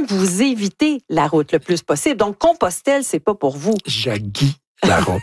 vous évitez la route le plus possible. Donc, Compostelle, c'est pas pour vous. J'haïs la route.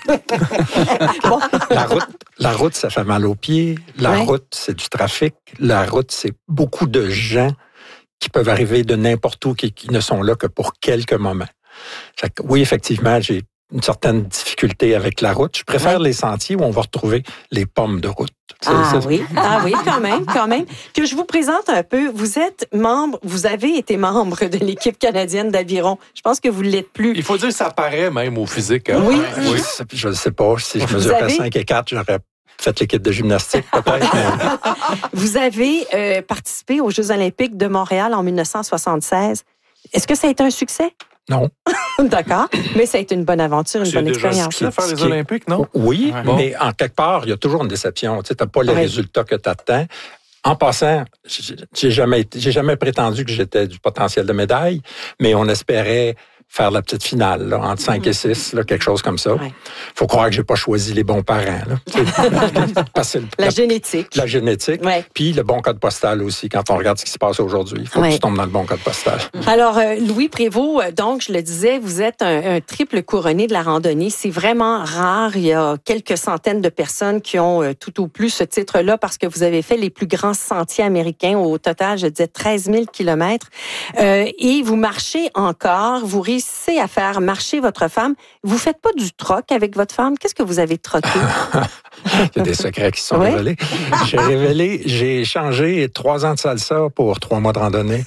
La route, ça fait mal aux pieds. La route, c'est du trafic. La route, c'est beaucoup de gens qui peuvent arriver de n'importe où, qui ne sont là que pour quelques moments. Fait que, oui, effectivement, j'ai une certaine difficulté avec la route. Je préfère les sentiers où on va retrouver les pommes de route. Oui, quand même. Que je vous présente un peu. Vous avez été membre de l'équipe canadienne d'aviron. Je pense que vous ne l'êtes plus. Il faut dire que ça paraît même au physique. Hein? Oui. Je ne sais pas. Si je mesurais 5 et 4, j'aurais fait l'équipe de gymnastique, peut-être. Vous avez participé aux Jeux olympiques de Montréal en 1976. Est-ce que ça a été un succès? Non. D'accord. Mais ça a été une bonne aventure, une bonne expérience. C'est faire les Olympiques, non? Oui, mais en quelque part, il y a toujours une déception. Tu n'as pas les résultats que tu attends. En passant, j'ai jamais prétendu que j'étais du potentiel de médaille, mais on espérait faire la petite finale, là, entre 5 et 6, là, quelque chose comme ça. Il faut croire que j'ai pas choisi les bons parents. Là. La génétique. La génétique. Puis le bon code postal aussi, quand on regarde ce qui se passe aujourd'hui. Il faut que tu tombes dans le bon code postal. Alors, Louis Prévost, donc, je le disais, vous êtes un triple couronné de la randonnée. C'est vraiment rare. Il y a quelques centaines de personnes qui ont tout au plus ce titre-là parce que vous avez fait les plus grands sentiers américains. Au total, je disais 13 000 kilomètres. Et vous marchez encore. Vous réussissez à faire marcher votre femme. Vous faites pas du troc avec votre femme? Qu'est-ce que vous avez troqué? Il y a des secrets qui sont révélés. J'ai échangé 3 ans de salsa pour 3 mois de randonnée.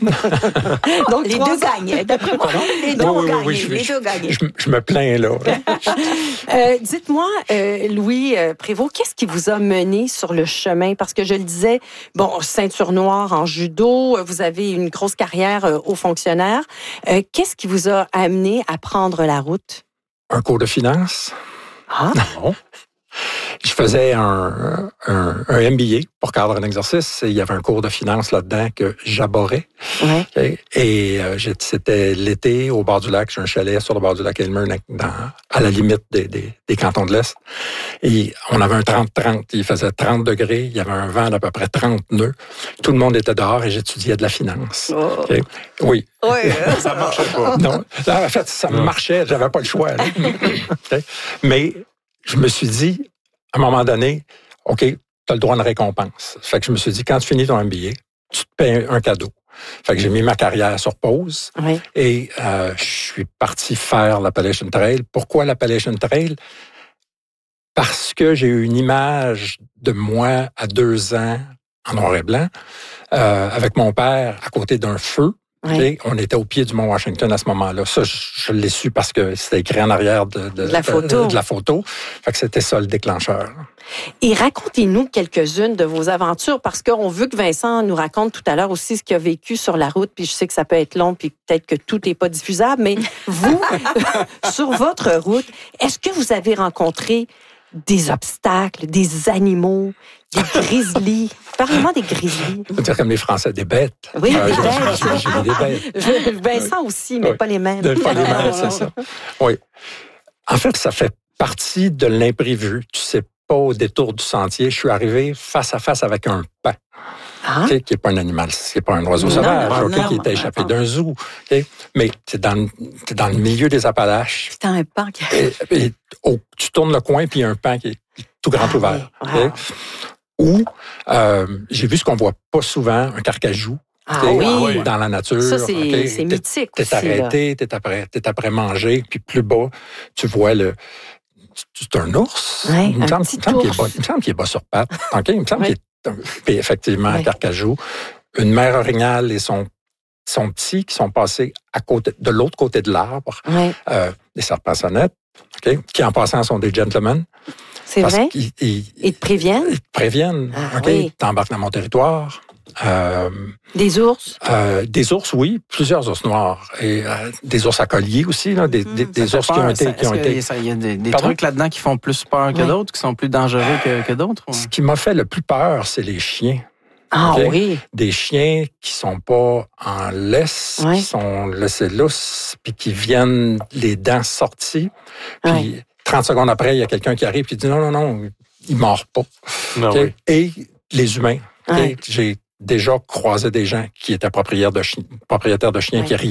Donc, les deux gagnent. D'après moi, les deux ont gagné. Je me plains, là. Dites-moi, Louis Prévost, qu'est-ce qui vous a mené sur le chemin? Parce que je le disais, ceinture noire en judo, vous avez une grosse carrière haut fonctionnaire. Qu'est-ce qui vous a amené à prendre la route? Un cours de finance. Ah, non. Je faisais un MBA pour cadre en exercice et il y avait un cours de finance là-dedans que j'abhorrais. Et c'était l'été au bord du lac. J'ai un chalet sur le bord du lac Elmer à la limite des cantons de l'Est. Et on avait un 30-30. Il faisait 30 degrés. Il y avait un vent d'à peu près 30 nœuds. Tout le monde était dehors et j'étudiais de la finance. Oui. Ça marchait pas. Non. Là, en fait, ça marchait. J'avais pas le choix. Mais je me suis dit, à un moment donné, OK, tu as le droit à une récompense. Fait que je me suis dit, quand tu finis ton MBA, tu te payes un cadeau. Fait que j'ai mis ma carrière sur pause et je suis parti faire l'Appalachian Trail. Pourquoi l'Appalachian Trail? Parce que j'ai eu une image de moi à 2 ans, en noir et blanc, avec mon père à côté d'un feu. On était au pied du Mont Washington à ce moment-là. Ça, je l'ai su parce que c'était écrit en arrière de la photo. Fait que c'était ça le déclencheur. Et racontez-nous quelques-unes de vos aventures, parce qu'on veut que Vincent nous raconte tout à l'heure aussi ce qu'il a vécu sur la route, puis je sais que ça peut être long, puis peut-être que tout n'est pas diffusable, mais vous, sur votre route, est-ce que vous avez rencontré des obstacles, des animaux, des grizzlies? Parlez-moi des grizzlies. On dirait comme les Français, des bêtes. Oui, des bêtes. J'ai vu des bêtes. Vincent aussi, mais pas les mêmes. Pas les mêmes, c'est ça. Oui. En fait, ça fait partie de l'imprévu. Tu sais pas, au détour du sentier, je suis arrivé face à face avec un paon. Qui n'est pas un animal, qui n'est pas un oiseau sauvage, qui était échappé d'un zoo. Mais c'est dans le milieu des Appalaches. C'était un paon qui arrive. Tu tournes le coin, puis il y a un paon qui est tout grand ouvert. Ou j'ai vu ce qu'on voit pas souvent, un carcajou. Dans la nature. Ça, c'est mythique. T'es arrêté, t'es après manger, puis plus bas, tu vois c'est un ours. Il me semble qu'il est bas sur pattes. Il me semble qu'il est puis effectivement, un carcajou. Une mère orignale et son petit qui sont passés de l'autre côté de l'arbre. Des serpents-sonnettes, qui en passant sont des gentlemen. C'est vrai? Ils te préviennent? Ils te préviennent. T'embarques dans mon territoire. Des ours? Des ours, oui. Plusieurs ours noirs. Et des ours à collier aussi. Là, des ours qui ont été... Il y a des trucs là-dedans qui font plus peur que d'autres, qui sont plus dangereux que d'autres? Ce qui m'a fait le plus peur, c'est les chiens. Des chiens qui sont pas en laisse, qui sont laissés lousses, puis qui viennent les dents sorties. Puis 30 secondes après, il y a quelqu'un qui arrive et dit non, il mord pas. Et les humains. J'ai déjà croisé des gens qui étaient propriétaires de chiens qui